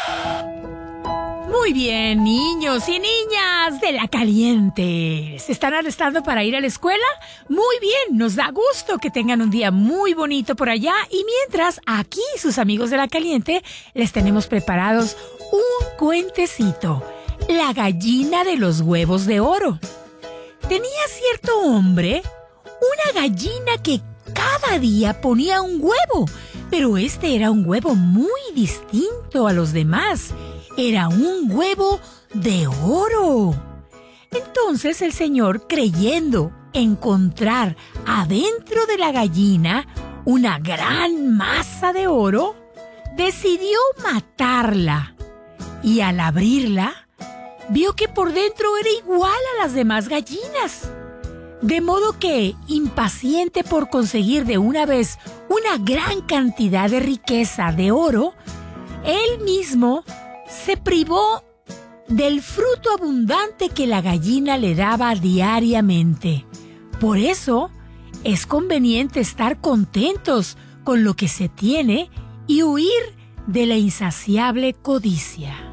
Muy bien, niños y niñas de La Caliente. ¿Se están alistando para ir a la escuela? Muy bien, nos da gusto que tengan un día muy bonito por allá. Y mientras, aquí sus amigos de La Caliente les tenemos preparados un cuentecito. La gallina de los huevos de oro. Tenía cierto hombre una gallina que cada día ponía un huevo, pero este era un huevo muy distinto a los demás. Era un huevo de oro. Entonces el señor, creyendo encontrar adentro de la gallina una gran masa de oro, decidió matarla. Y al abrirla, vio que por dentro era igual a las demás gallinas. De modo que, impaciente por conseguir de una vez una gran cantidad de riqueza de oro, él mismo se privó del fruto abundante que la gallina le daba diariamente. Por eso, es conveniente estar contentos con lo que se tiene y huir de la insaciable codicia.